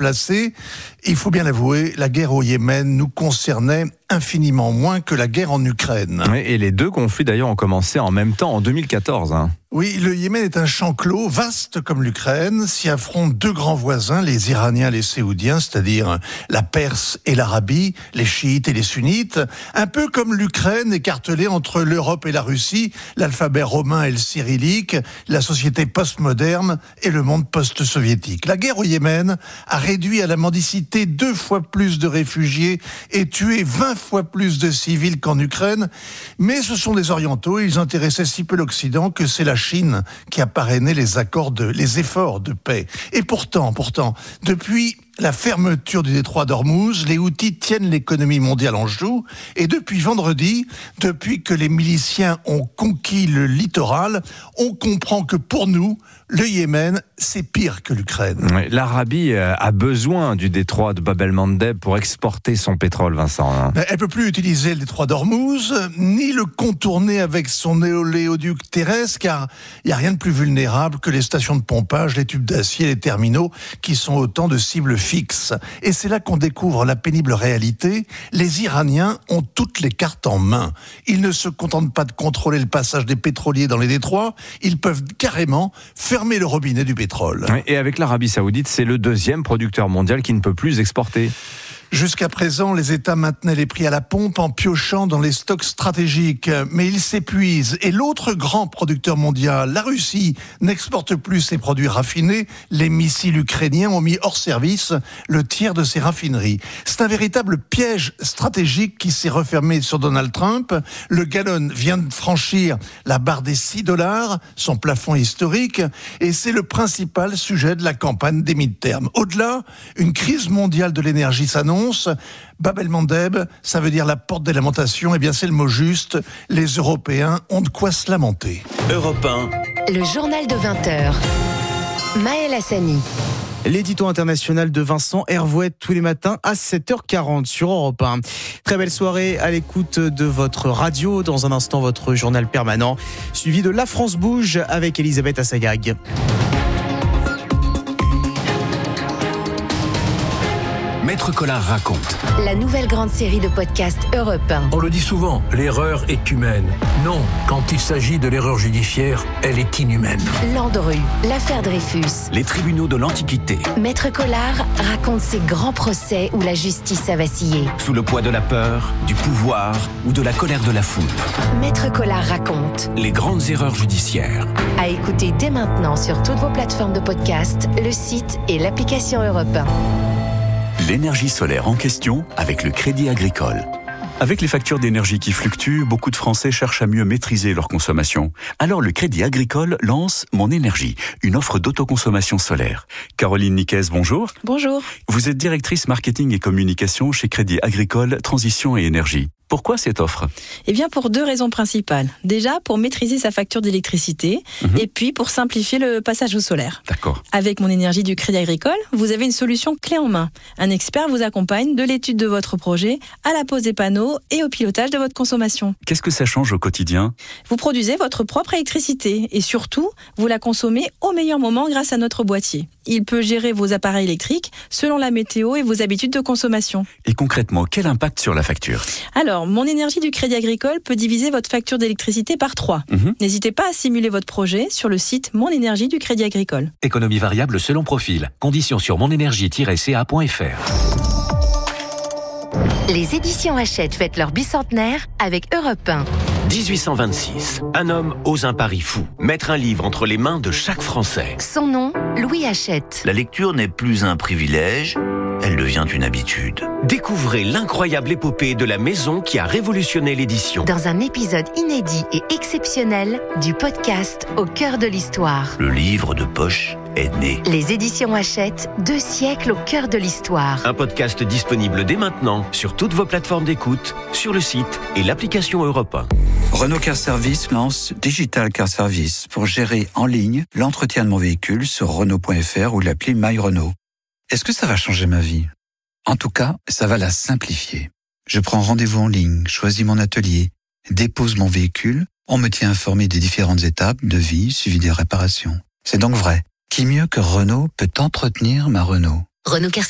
placé. Il faut bien l'avouer, la guerre au Yémen nous concernait infiniment moins que la guerre en Ukraine. Oui, et les deux conflits d'ailleurs ont commencé en même temps, en 2014. Oui, le Yémen est un champ clos, vaste comme l'Ukraine, s'y affrontent deux grands voisins, les Iraniens et les Saoudiens, c'est-à-dire la Perse et l'Arabie, les chiites et les sunnites, un peu comme l'Ukraine écartelée entre l'Europe et la Russie, l'alphabet romain et le cyrillique, la société postmoderne et le monde post-soviétique. La guerre au Yémen a réduit à la mendicité 2 fois plus de réfugiés et tué 20 fois plus de civils qu'en Ukraine, mais ce sont des orientaux, ils intéressaient si peu l'Occident que c'est la Chine qui a parrainé les efforts de paix. Et pourtant, depuis la fermeture du détroit d'Ormuz, les Houthis tiennent l'économie mondiale en joue. Et depuis vendredi, depuis que les miliciens ont conquis le littoral, on comprend que pour nous, le Yémen, c'est pire que l'Ukraine. Oui, l'Arabie a besoin du détroit de Bab el-Mandeb pour exporter son pétrole, Vincent. Elle ne peut plus utiliser le détroit d'Ormuz, ni le contourner avec son oléoduc terrestre, car il n'y a rien de plus vulnérable que les stations de pompage, les tubes d'acier, les terminaux, qui sont autant de cibles fixes. Et c'est là qu'on découvre la pénible réalité. Les Iraniens ont toutes les cartes en main. Ils ne se contentent pas de contrôler le passage des pétroliers dans les détroits, ils peuvent carrément fermer le robinet du pétrole. Et avec l'Arabie Saoudite, c'est le deuxième producteur mondial qui ne peut plus exporter. Jusqu'à présent, les États maintenaient les prix à la pompe en piochant dans les stocks stratégiques. Mais ils s'épuisent. Et l'autre grand producteur mondial, la Russie, n'exporte plus ses produits raffinés. Les missiles ukrainiens ont mis hors service le tiers de ses raffineries. C'est un véritable piège stratégique qui s'est refermé sur Donald Trump. Le gallon vient de franchir la barre des $6, son plafond historique. Et c'est le principal sujet de la campagne des midterms. Au-delà, une crise mondiale de l'énergie s'annonce. Bab el-Mandeb, ça veut dire la porte des lamentations. Eh bien, c'est le mot juste. Les Européens ont de quoi se lamenter. Europe 1. Le journal de 20h. Maël Hassani. L'édito international de Vincent Hervouet tous les matins à 7h40 sur Europe 1. Très belle soirée à l'écoute de votre radio. Dans un instant, votre journal permanent, suivi de La France Bouge avec Elisabeth Assayag. Maître Collard raconte. La nouvelle grande série de podcasts Europe 1. On le dit souvent, l'erreur est humaine. Non, quand il s'agit de l'erreur judiciaire, elle est inhumaine. Landru, l'affaire Dreyfus. Les tribunaux de l'Antiquité. Maître Collard raconte ces grands procès où la justice a vacillé. Sous le poids de la peur, du pouvoir ou de la colère de la foule. Maître Collard raconte. Les grandes erreurs judiciaires. À écouter dès maintenant sur toutes vos plateformes de podcast, le site et l'application Europe 1. L'énergie solaire en question avec le Crédit Agricole. Avec les factures d'énergie qui fluctuent, beaucoup de Français cherchent à mieux maîtriser leur consommation. Alors le Crédit Agricole lance Mon Énergie, une offre d'autoconsommation solaire. Caroline Niquez, bonjour. Bonjour. Vous êtes directrice marketing et communication chez Crédit Agricole Transition et Énergie. Pourquoi cette offre ? Eh bien, pour 2 raisons principales. Déjà, pour maîtriser sa facture d'électricité et puis pour simplifier le passage au solaire. D'accord. Avec Mon Énergie du Crédit Agricole, vous avez une solution clé en main. Un expert vous accompagne de l'étude de votre projet à la pose des panneaux et au pilotage de votre consommation. Qu'est-ce que ça change au quotidien ? Vous produisez votre propre électricité et surtout, vous la consommez au meilleur moment grâce à notre boîtier. Il peut gérer vos appareils électriques selon la météo et vos habitudes de consommation. Et concrètement, quel impact sur la facture ? Alors, Mon Énergie du Crédit Agricole peut diviser votre facture d'électricité par 3. N'hésitez pas à simuler votre projet sur le site Mon Énergie du Crédit Agricole. Économie variable selon profil. Conditions sur monenergie-ca.fr. Les éditions Hachette fêtent leur bicentenaire avec Europe 1. 1826. Un homme ose un pari fou. Mettre un livre entre les mains de chaque Français. Son nom, Louis Hachette. La lecture n'est plus un privilège, elle devient une habitude. Découvrez l'incroyable épopée de la maison qui a révolutionné l'édition. Dans un épisode inédit et exceptionnel du podcast Au cœur de l'histoire. Le livre de poche est né. Les éditions Hachette, 2 siècles au cœur de l'histoire. Un podcast disponible dès maintenant sur toutes vos plateformes d'écoute, sur le site et l'application Europe 1. Renault Car Service lance Digital Car Service pour gérer en ligne l'entretien de mon véhicule sur Renault.fr ou l'appli My Renault. Est-ce que ça va changer ma vie ? En tout cas, ça va la simplifier. Je prends rendez-vous en ligne, choisis mon atelier, dépose mon véhicule, on me tient informé des différentes étapes de vie suivi des réparations. C'est donc vrai. Qui mieux que Renault peut entretenir ma Renault ? Renault Car